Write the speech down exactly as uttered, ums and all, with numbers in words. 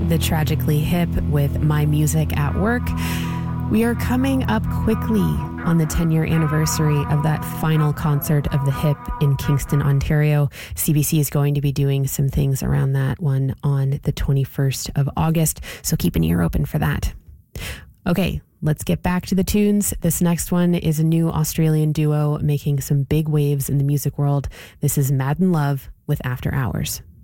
The Tragically Hip with My Music at Work. We are coming up quickly on the ten-year anniversary of that final concert of the Hip in Kingston, Ontario. C B C is going to be doing some things around that one on the twenty-first of August, so keep an ear open for that. Okay, let's get back to the tunes. This next one is a new Australian duo making some big waves in the music world. This is Mad in Love with After Hours.